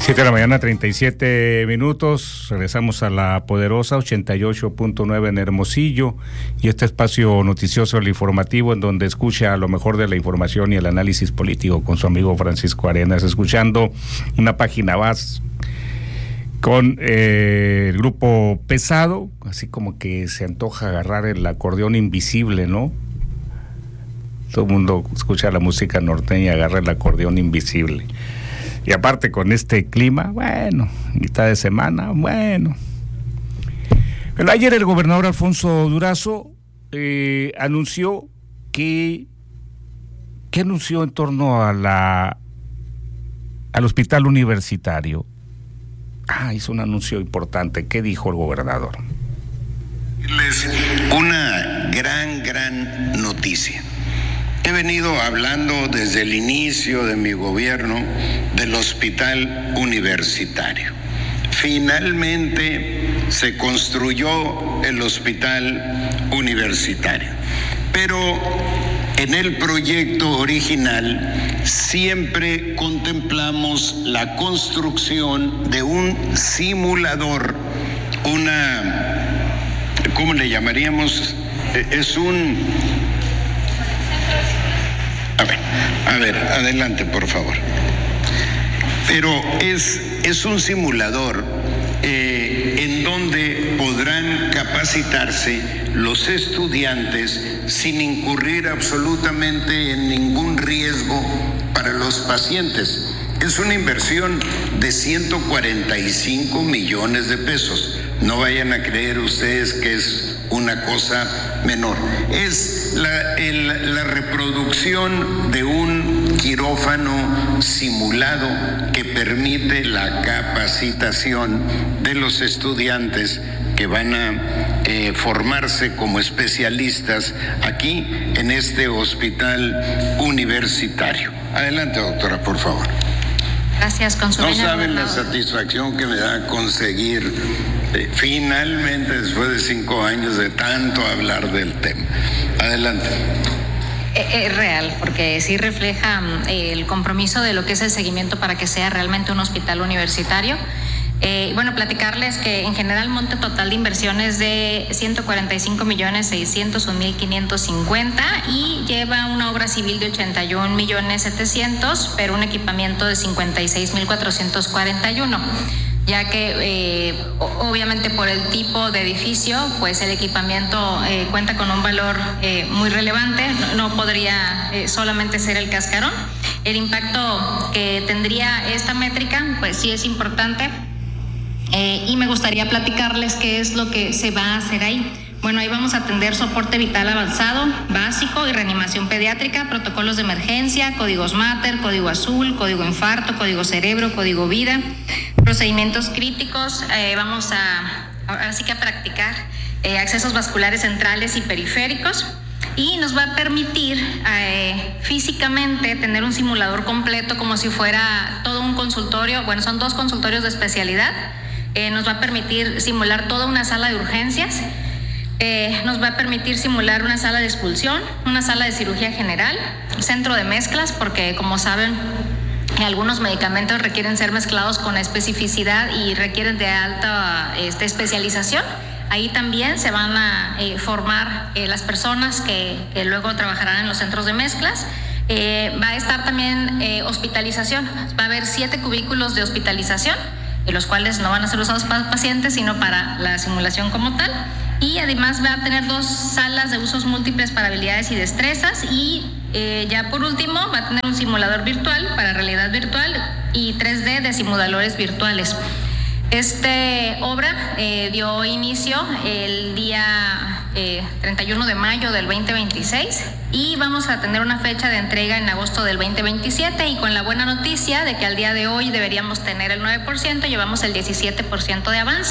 7 de la mañana, 37 minutos. Regresamos a la poderosa 88.9 en Hermosillo y este espacio noticioso, el informativo, en donde escucha lo mejor de la información y el análisis político con su amigo Francisco Arenas, escuchando una página más con el grupo Pesado, así como que se antoja agarrar el acordeón invisible, ¿no? Todo el mundo escucha la música norteña y agarra el acordeón invisible. Y aparte con este clima, bueno, mitad de semana, bueno. Pero ayer el gobernador Alfonso Durazo anunció que... ¿Qué anunció en torno a al hospital universitario? Hizo un anuncio importante. ¿Qué dijo el gobernador? Una gran noticia. He venido hablando desde el inicio de mi gobierno del hospital universitario. Finalmente se construyó el hospital universitario, pero en el proyecto original siempre contemplamos la construcción de un simulador, ¿cómo le llamaríamos? A ver, adelante, por favor. Pero es un simulador en donde podrán capacitarse los estudiantes sin incurrir absolutamente en ningún riesgo para los pacientes. Es una inversión de 145 millones de pesos. No vayan a creer ustedes que es una cosa menor. Es la reproducción de un quirófano simulado que permite la capacitación de los estudiantes que van a formarse como especialistas aquí en este hospital universitario. Adelante, doctora, por favor. Gracias, consuelo. No saben la satisfacción que me da conseguir finalmente, después de 5 años de tanto hablar del tema. Adelante. Es real, porque sí refleja el compromiso de lo que es el seguimiento para que sea realmente un hospital universitario. Platicarles que en general el monto total de inversiones de 145.601.550 y lleva una obra civil de 81.700.000, pero un equipamiento de 56.441. Ya que obviamente por el tipo de edificio, pues el equipamiento cuenta con un valor muy relevante, no podría solamente ser el cascarón. El impacto que tendría esta métrica, pues sí es importante, y me gustaría platicarles qué es lo que se va a hacer ahí. Bueno, ahí vamos a atender soporte vital avanzado, básico y reanimación pediátrica, protocolos de emergencia, códigos Mater, código azul, código infarto, código cerebro, código vida, procedimientos críticos. Vamos así que a practicar accesos vasculares centrales y periféricos, y nos va a permitir físicamente tener un simulador completo como si fuera todo un consultorio. Bueno, son 2 consultorios de especialidad. Nos va a permitir simular toda una sala de urgencias. Nos va a permitir simular una sala de expulsión, una sala de cirugía general, centro de mezclas, porque como saben, algunos medicamentos requieren ser mezclados con especificidad y requieren de alta especialización. Ahí también se van a formar las personas que luego trabajarán en los centros de mezclas. Va a estar también hospitalización. Va a haber 7 cubículos de hospitalización, los cuales no van a ser usados para pacientes, sino para la simulación como tal. Y además va a tener 2 salas de usos múltiples para habilidades y destrezas, y ya por último va a tener un simulador virtual para realidad virtual y 3D de simuladores virtuales. Esta obra dio inicio el día 31 de mayo del 2026 y vamos a tener una fecha de entrega en agosto del 2027, y con la buena noticia de que al día de hoy deberíamos tener el 9%, llevamos el 17% de avance.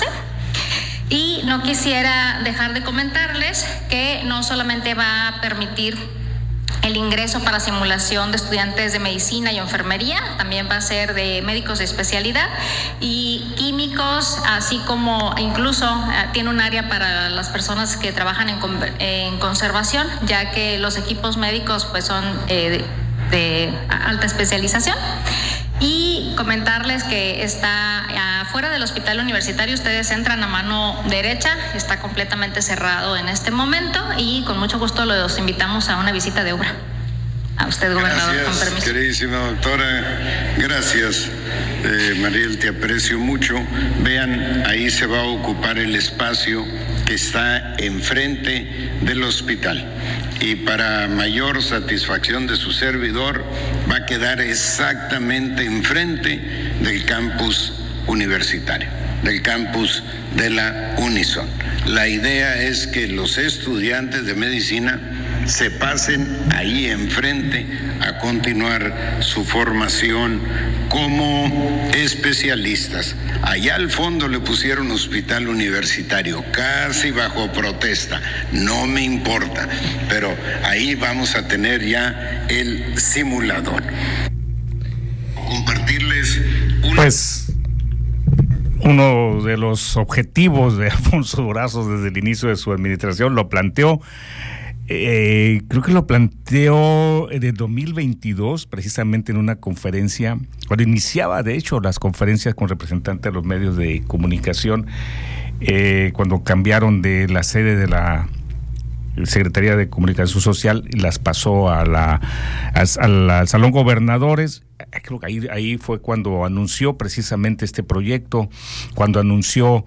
Y no quisiera dejar de comentarles que no solamente va a permitir el ingreso para simulación de estudiantes de medicina y enfermería, también va a ser de médicos de especialidad y químicos, así como incluso tiene un área para las personas que trabajan en conservación, ya que los equipos médicos pues son de alta especialización. Y comentarles que está afuera del hospital universitario, ustedes entran a mano derecha, está completamente cerrado en este momento y con mucho gusto los invitamos a una visita de obra. A usted, gobernador, gracias, con permiso. Queridísima doctora, gracias. Mariel, te aprecio mucho. Vean, ahí se va a ocupar el espacio que está enfrente del hospital. Y para mayor satisfacción de su servidor, va a quedar exactamente enfrente del campus universitario, del campus de la Unison. La idea es que los estudiantes de medicina se pasen ahí enfrente a continuar su formación como especialistas. Allá al fondo le pusieron hospital universitario, casi bajo protesta, no me importa, pero ahí vamos a tener ya el simulador. Compartirles Pues uno de los objetivos de Alfonso Durazo desde el inicio de su administración lo planteó. Creo que lo planteó en el 2022, precisamente en una conferencia, cuando iniciaba de hecho las conferencias con representantes de los medios de comunicación, cuando cambiaron de la sede de la Secretaría de Comunicación Social y las pasó al Salón Gobernadores. Creo que ahí fue cuando anunció precisamente este proyecto, cuando anunció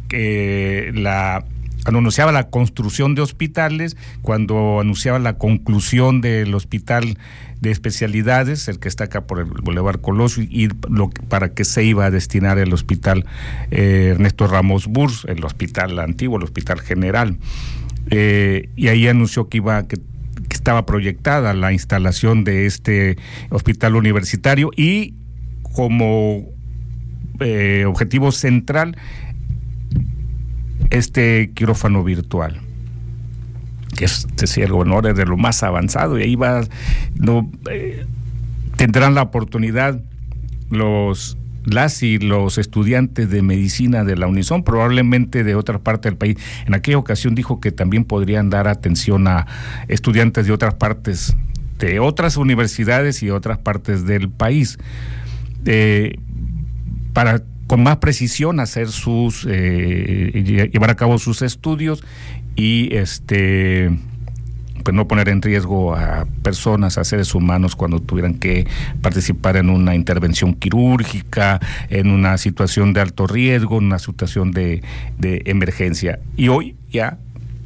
cuando anunciaba la construcción de hospitales, cuando anunciaba la conclusión del hospital de especialidades, el que está acá por el Boulevard Colosio, y para que se iba a destinar el hospital Ernesto Ramos Burs, el hospital antiguo, el hospital general. Y ahí anunció que estaba proyectada la instalación de este hospital universitario y como objetivo central este quirófano virtual, que decía el gobernador, es de lo más avanzado, y ahí tendrán la oportunidad las y los estudiantes de medicina de la Unison, probablemente de otra parte del país. En aquella ocasión dijo que también podrían dar atención a estudiantes de otras partes, de otras universidades y de otras partes del país, para con más precisión hacer llevar a cabo sus estudios y pues no poner en riesgo a personas, a seres humanos cuando tuvieran que participar en una intervención quirúrgica, en una situación de alto riesgo, en una situación de emergencia. Y hoy ya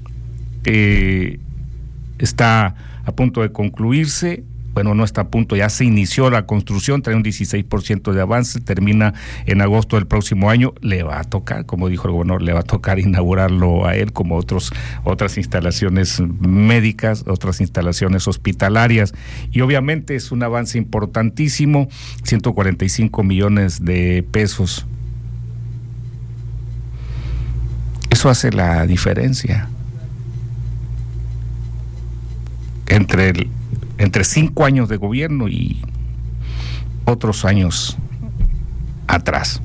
está a punto de concluirse. Bueno, no está a punto, ya se inició la construcción, trae un 16% de avance, termina en agosto del próximo año. Le va a tocar, como dijo el gobernador, le va a tocar inaugurarlo a él, como otras instalaciones médicas, otras instalaciones hospitalarias. Y obviamente es un avance importantísimo, 145 millones de pesos. Eso hace la diferencia entre 5 años de gobierno y otros años atrás.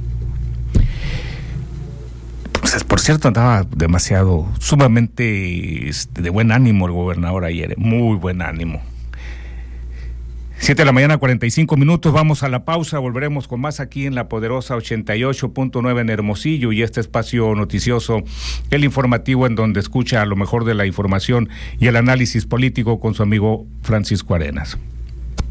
Pues, por cierto, andaba sumamente de buen ánimo el gobernador ayer, muy buen ánimo. 7:45 a.m, vamos a la pausa, volveremos con más aquí en La Poderosa 88.9 en Hermosillo y este espacio noticioso, el informativo en donde escucha lo mejor de la información y el análisis político con su amigo Francisco Arenas.